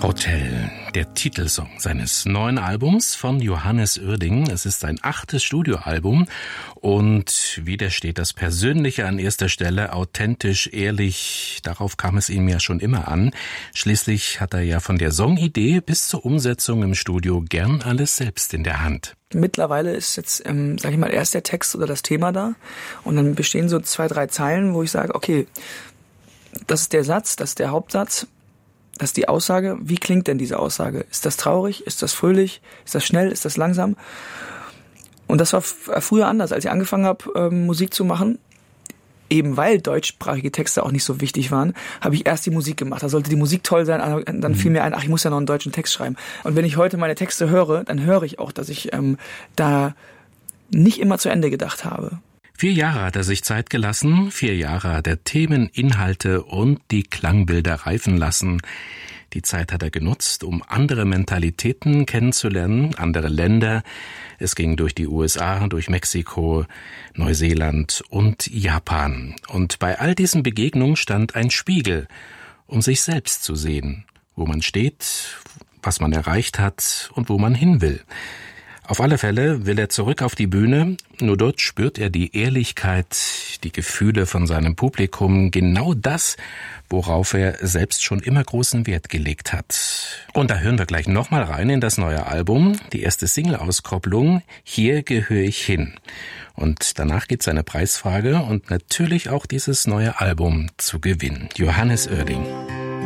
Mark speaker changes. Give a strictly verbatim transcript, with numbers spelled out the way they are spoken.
Speaker 1: Hotel, der Titelsong seines neuen Albums von Johannes Oerding. Es ist sein achtes Studioalbum und wieder steht das Persönliche an erster Stelle, authentisch, ehrlich. Darauf kam es ihm ja schon immer an. Schließlich hat er ja von der Songidee bis zur Umsetzung im Studio gern alles selbst in der Hand.
Speaker 2: Mittlerweile ist jetzt, ähm, sag ich mal, erst der Text oder das Thema da und dann bestehen so zwei, drei Zeilen, wo ich sage, okay, das ist der Satz, das ist der Hauptsatz. Das ist die Aussage. Wie klingt denn diese Aussage? Ist das traurig? Ist das fröhlich? Ist das schnell? Ist das langsam? Und das war f- früher anders, als ich angefangen habe, ähm, Musik zu machen. Eben weil deutschsprachige Texte auch nicht so wichtig waren, habe ich erst die Musik gemacht. Da sollte die Musik toll sein, aber dann mhm. fiel mir ein, ach, ich muss ja noch einen deutschen Text schreiben. Und wenn ich heute meine Texte höre, dann höre ich auch, dass ich ähm, da nicht immer zu Ende gedacht habe.
Speaker 1: Vier Jahre hat er sich Zeit gelassen, vier Jahre hat er Themen, Inhalte und die Klangbilder reifen lassen. Die Zeit hat er genutzt, um andere Mentalitäten kennenzulernen, andere Länder. Es ging durch die U S A, durch Mexiko, Neuseeland und Japan. Und bei all diesen Begegnungen stand ein Spiegel, um sich selbst zu sehen, wo man steht, was man erreicht hat und wo man hin will. Auf alle Fälle will er zurück auf die Bühne, nur dort spürt er die Ehrlichkeit, die Gefühle von seinem Publikum, genau das, worauf er selbst schon immer großen Wert gelegt hat. Und da hören wir gleich nochmal rein in das neue Album, die erste Single-Auskopplung, Hier gehöre ich hin. Und danach gibt's eine Preisfrage und natürlich auch dieses neue Album zu gewinnen. Johannes Oerding.